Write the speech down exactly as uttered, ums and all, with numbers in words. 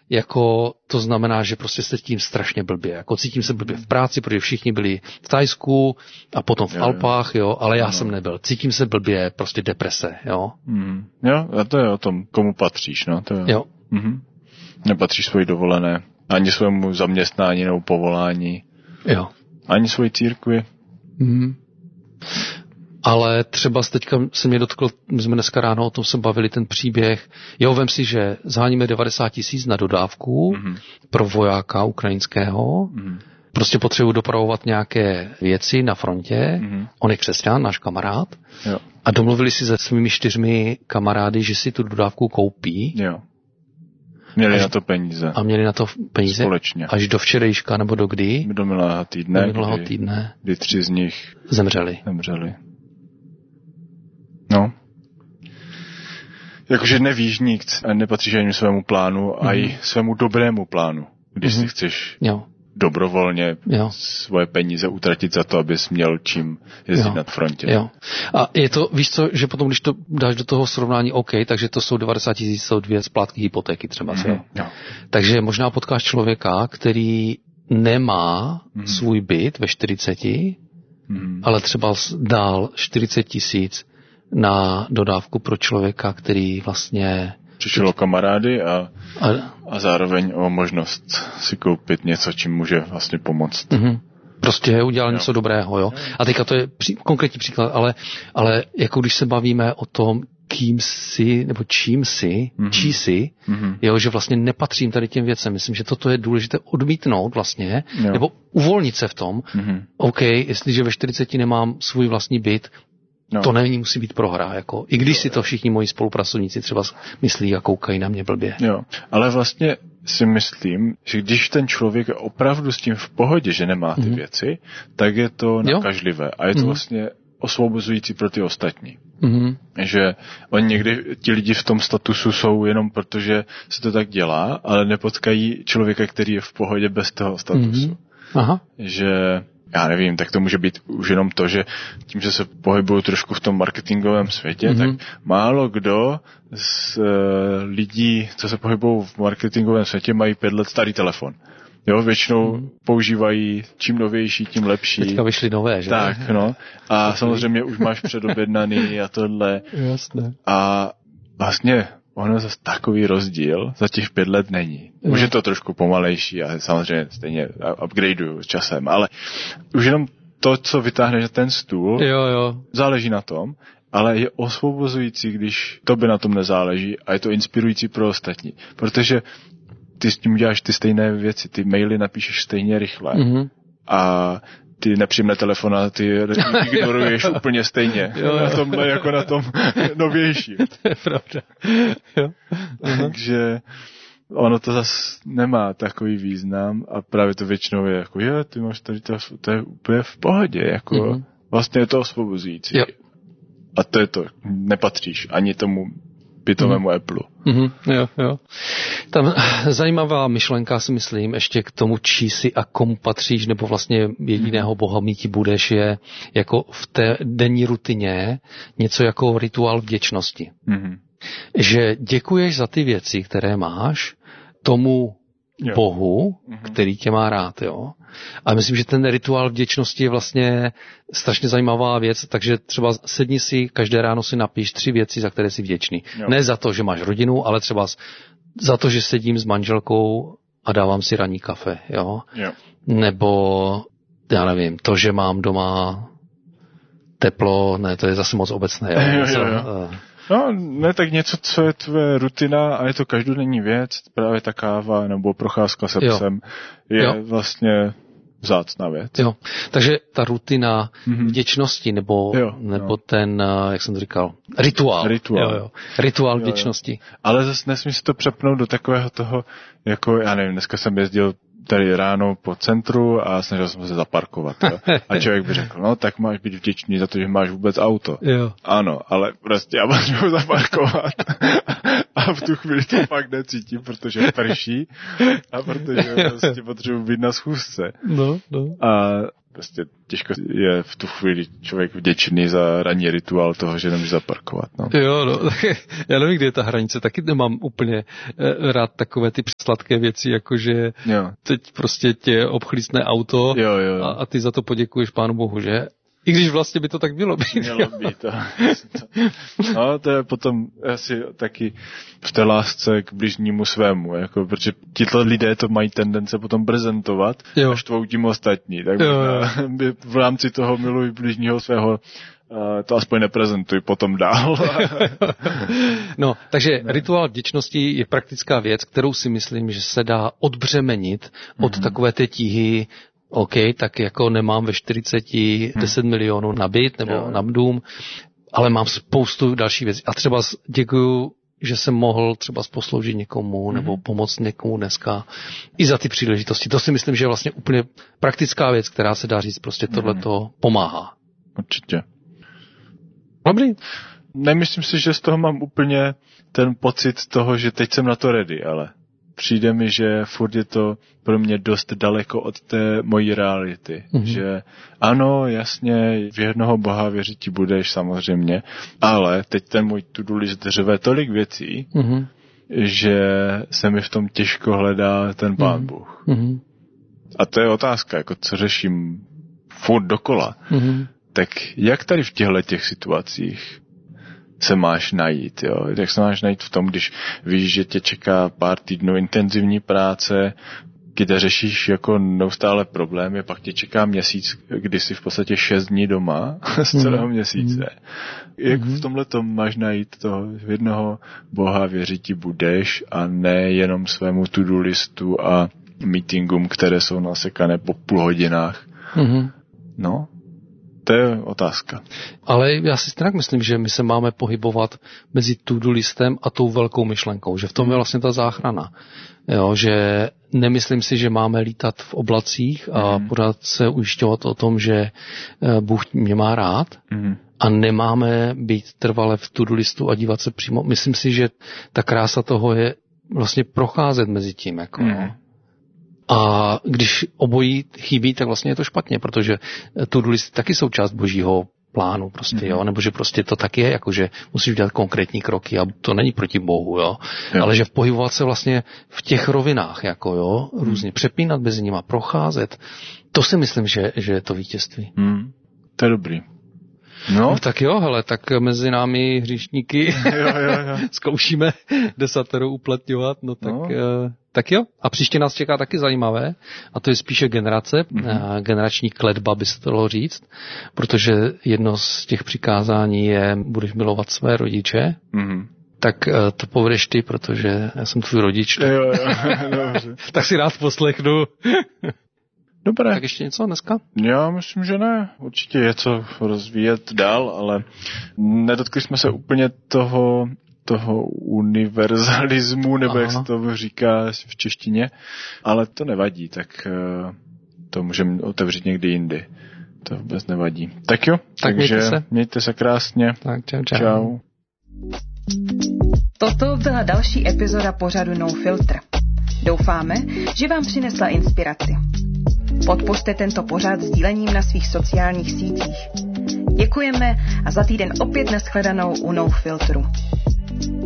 jako to znamená, že prostě se cítím strašně blbě. Jako cítím se blbě v práci, protože všichni byli v Thajsku a potom v jo, Alpách, jo, ale já no. jsem nebyl. Cítím se blbě, prostě deprese, jo. Mm. Jo, a to je o tom, komu patříš, no. To je, jo. Mhm. Nepatříš svoji dovolené, ani svému zaměstnání nebo povolání. Jo. Ani svoji církvi. Mhm. Ale třeba teďka se mě dotkl, my jsme dneska ráno o tom se bavili, ten příběh. Jo, vem si, že zháníme devadesát tisíc na dodávku mm-hmm. pro vojáka ukrajinského. Mm-hmm. Prostě potřebuji dopravovat nějaké věci na frontě. Mm-hmm. On je křesťan, náš kamarád. Jo. A domluvili si se svými čtyřmi kamarády, že si tu dodávku koupí. Jo. Měli až, na to peníze. A měli na to peníze společně. Až do včerejška, nebo do kdy? Do minulého týdne. Do minulého kdy, týdne. Kdy tři z nich zemřeli. Zemřeli. No. Jakože nevíš nic a nepatříš ani svému plánu, mm-hmm. a i svému dobrému plánu, když mm-hmm. si chceš jo. dobrovolně jo. svoje peníze utratit za to, abys měl čím jezdit jo. na frontě. Jo. A je to, víš co, že potom, když to dáš do toho srovnání, OK, takže to jsou devadesát tisíc, jsou dvě splátky hypotéky třeba. Mm-hmm. Jo. Takže možná potkáš člověka, který nemá mm-hmm. svůj byt ve čtyřiceti, mm-hmm. ale třeba dál čtyřicet tisíc na dodávku pro člověka, který vlastně... Přišel o kamarády a, a, a zároveň o možnost si koupit něco, čím může vlastně pomoct. Mm-hmm. Prostě udělal jo. něco dobrého, jo. A teďka to je pří, konkrétní příklad, ale, ale jako když se bavíme o tom, kým jsi, nebo čím jsi, mm-hmm. čí jsi, mm-hmm. jo, že vlastně nepatřím tady těm věcem. Myslím, že toto je důležité odmítnout vlastně, jo. nebo uvolnit se v tom. Mm-hmm. OK, jestliže ve čtyřiceti nemám svůj vlastní byt, no. to není musí být prohra, jako. I když jo, si to všichni moji spolupracovníci třeba myslí a koukají na mě blbě. Jo, ale vlastně si myslím, že když ten člověk je opravdu s tím v pohodě, že nemá ty mm-hmm. věci, tak je to nakažlivé a je to mm-hmm. vlastně osvobozující pro ty ostatní. Mm-hmm. Že oni někdy, ti lidi v tom statusu jsou jenom proto, že se to tak dělá, ale nepotkají člověka, který je v pohodě bez toho statusu. Mm-hmm. Aha. Že, já nevím, tak to může být už jenom to, že tím, že se pohybuju trošku v tom marketingovém světě, mm-hmm. tak málo kdo z uh, lidí, co se pohybují v marketingovém světě, mají pět let starý telefon. Jo, většinou hmm. používají čím novější, tím lepší. Teďka vyšly nové, že? Tak, no. A samozřejmě už máš předobjednaný a tohle. Jasné. A vlastně ono zase takový rozdíl za těch pět let není. No. Už je to trošku pomalejší a samozřejmě stejně upgradeuju s časem, ale už jenom to, co vytáhneš na ten stůl, jo, jo. záleží na tom, ale je osvobozující, když tobě na tom nezáleží a je to inspirující pro ostatní. Protože ty s tím uděláš ty stejné věci, ty maily napíšeš stejně rychle mm-hmm. a ty nepříjemné telefonáty ignoruješ úplně stejně jo, jo. na tomhle jako na tom novější. To je pravda. Jo. Takže ono to zase nemá takový význam a právě to většinou je jako, je, ty máš tady to, to je úplně v pohodě, jako mm-hmm. vlastně je to osvobozující. Jo. A to je to, nepatříš ani tomu bytovému mm. Apple. Mm-hmm, jo, jo. Tam zajímavá myšlenka, si myslím, ještě k tomu, čí si a komu patříš, nebo vlastně jediného boha míti budeš, je jako v té denní rutině něco jako rituál vděčnosti. Mm-hmm. Že děkuješ za ty věci, které máš, tomu jo. Bohu, mm-hmm. který tě má rád, jo. A myslím, že ten rituál vděčnosti je vlastně strašně zajímavá věc, takže třeba sedni si, každé ráno si napíš tři věci, za které jsi vděčný. Jo. Ne za to, že máš rodinu, ale třeba za to, že sedím s manželkou a dávám si ranní kafe, jo. Jo. Nebo, já nevím, to, že mám doma teplo, ne, to je zase moc obecné, jo. jo, jo, jo. No, ne tak něco, co je tvoje rutina a je to každodenní věc, právě ta káva nebo procházka se psem je jo. vlastně vzácná věc. Jo, takže ta rutina mm-hmm. vděčnosti nebo, jo, nebo jo. ten, jak jsem to říkal, rituál. Rituál, jo, jo. rituál jo, vděčnosti. Jo. Ale zase nesmí se to přepnout do takového toho, jako já nevím, dneska jsem jezdil tady ráno po centru a snažil jsem se zaparkovat. Jo. A člověk by řekl, no tak máš být vděčný za to, že máš vůbec auto. Jo. Ano, ale prostě já potřebuji zaparkovat. A v tu chvíli to fakt necítím, protože prší a protože prostě potřebuji být na schůzce. No, no. A prostě těžko je v tu chvíli člověk vděčný za ranní rituál toho, že nemůže zaparkovat. No. Jo, no, já nevím, kde je ta hranice, taky nemám úplně rád takové ty sladké věci, jakože jo. Teď prostě tě obchlísne auto jo, jo. A, a ty za to poděkuješ Pánu Bohu, že? I když vlastně by to tak mělo být. Mělo být to. No, to je potom asi taky v té lásce k bližnímu svému, jako, protože tito lidé to mají tendence potom prezentovat jo. až tvou tím ostatní. Tak jo, jo. By v rámci toho miluj bližního svého to aspoň neprezentuj potom dál. No, takže ne. Rituál vděčnosti je praktická věc, kterou si myslím, že se dá odbřemenit od mm-hmm. takové té tíhy. OK, tak jako nemám ve čtyřiceti hmm. deset milionů na byt nebo jo. na dům, ale mám spoustu dalších věcí. A třeba děkuju, že jsem mohl třeba posloužit někomu nebo hmm. pomoct někomu dneska i za ty příležitosti. To si myslím, že je vlastně úplně praktická věc, která se dá říct, prostě tohleto hmm. pomáhá. Určitě. Dobrý. Nemyslím si, že z toho mám úplně ten pocit toho, že teď jsem na to ready, ale přijde mi, že furt je to pro mě dost daleko od té mojí reality. Mm-hmm. Že ano, jasně, v jednoho Boha věřit ti budeš samozřejmě, ale teď ten můj to-do list řve tolik věcí, mm-hmm. že se mi v tom těžko hledá ten Pán mm-hmm. Bůh. Mm-hmm. A to je otázka, jako co řeším furt dokola. Mm-hmm. Tak jak tady v těchto těch situacích se máš najít, jo? Jak se máš najít v tom, když víš, že tě čeká pár týdnů intenzivní práce, kde řešíš jako neustále problémy, pak tě čeká měsíc, kdy jsi v podstatě šest dní doma z celého měsíce. Jak v tomhle tom máš najít toho jednoho Boha věřit ti budeš a ne jenom svému to-do listu a meetingům, které jsou nasekané po půl hodinách. Mm-hmm. No, to je otázka. Ale já si tak myslím, že my se máme pohybovat mezi to-do listem a tou velkou myšlenkou, že v tom je vlastně ta záchrana. Jo, že nemyslím si, že máme lítat v oblacích a mm. pořád se ujišťovat o tom, že Bůh mě má rád mm. a nemáme být trvale v to-do listu a dívat se přímo. Myslím si, že ta krása toho je vlastně procházet mezi tím. Jako, mm. no. A když obojí chybí, tak vlastně je to špatně, protože to-do listy taky jsou část Božího plánu prostě, mm-hmm. jo, nebo že prostě to tak je, jakože musíš dělat konkrétní kroky a to není proti Bohu, jo, jo. Ale že pohybovat se vlastně v těch rovinách, jako jo, různě mm. přepínat mezi nima, procházet, to si myslím, že, že je to vítězství. Mm. To je dobrý. No. no tak jo, hele, tak mezi námi hříšníky jo, jo, jo. zkoušíme desateru uplatňovat, no tak... No. Uh, Tak jo, a příště nás čeká taky zajímavé, a to je spíše generace, mm-hmm. generační kletba by se to dalo říct, protože jedno z těch přikázání je, budeš milovat své rodiče, mm-hmm. tak to povedeš ty, protože já jsem tvůj rodič. Jo, jo, dobře. Tak si rád poslechnu. Dobré. Tak ještě něco dneska? Já myslím, že ne. Určitě je co rozvíjet dál, ale nedotkli jsme se úplně toho... toho univerzalismu, nebo Aha. jak se to říká v češtině, ale to nevadí, tak uh, to můžeme otevřít někdy jindy. To vůbec nevadí. Tak jo, tak takže mějte se. mějte se krásně. Tak čau, čau. Čau. Toto byla další epizoda pořadu No Filter. Doufáme, že vám přinesla inspiraci. Podpořte tento pořad sdílením na svých sociálních sítích. Děkujeme a za týden opět nashledanou u No Filtru.